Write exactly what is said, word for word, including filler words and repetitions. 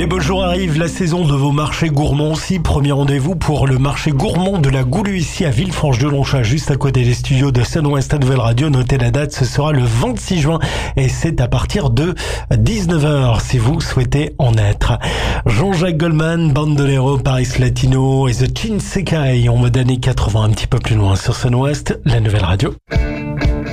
beaux jours arrivent, la saison de vos marchés gourmands aussi. Premier rendez-vous pour le marché gourmand de la Goulue ici à Villefranche-de-Longchamp, juste à côté des studios de Sun West Nouvelle Radio. Notez la date, ce sera le vingt-six juin et c'est à partir de dix-neuf heures si vous souhaitez en être. Jean-Jacques Goldman, Bandolero, Paris Latino et The Chinsekai en mode années quatre-vingts, un petit peu plus loin sur Sun West, la Nouvelle Radio.